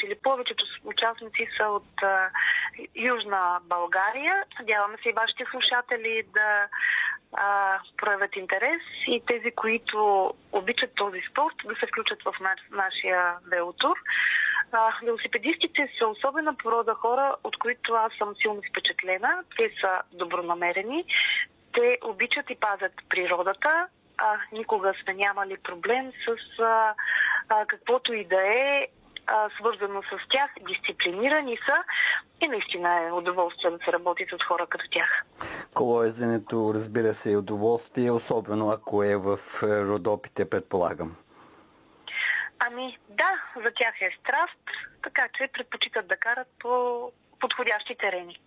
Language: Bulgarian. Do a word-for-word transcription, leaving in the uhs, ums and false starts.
или повечето участници са от а, Южна България. Надяваме се и вашите слушатели да а, проявят интерес и тези, които обичат този спорт, да се включат в наш, нашия велотур. А, велосипедистите са особена порода хора, от които аз съм силно впечатлена. Те са добронамерени, те обичат и пазят природата. А, никога сме нямали проблем с а, а, каквото и да е а, свързано с тях. Дисциплинирани са и наистина е удоволствие да се работи с хора като тях. Колоезденето, разбира се, е удоволствие, особено ако е в Родопите, предполагам. Ами да, за тях е страст, така че предпочитат да карат по подходящи терени.